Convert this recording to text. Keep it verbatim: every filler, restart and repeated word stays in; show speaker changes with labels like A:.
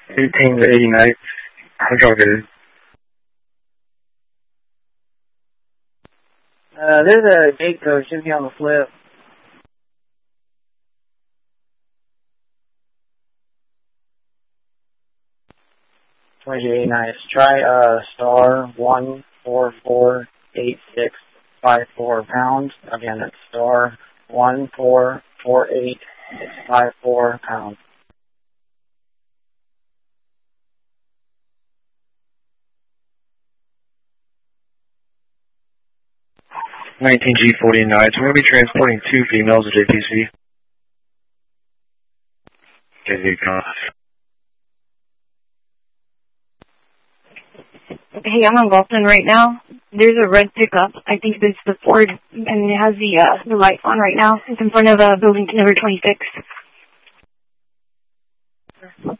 A: eighteen to eighty-nine. It's all good.
B: Uh, there's a gate code, should be on the flip. twenty-two eighty-nine. Try, uh, star one four four eight six five four pound. Again, it's star one four four eight six five four pound.
A: nineteen G forty-nine. So we're going to be transporting two females to J P C. J P C.
C: Hey, I'm on Walton right now. There's a red pickup. I think it's the Ford, and it has the uh, the lights on right now. It's in front of uh, building number twenty-six.